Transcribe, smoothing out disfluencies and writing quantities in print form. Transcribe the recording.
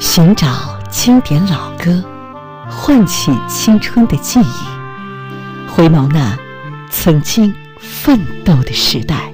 寻找经典老歌，唤起青春的记忆，回眸那曾经奋斗的时代。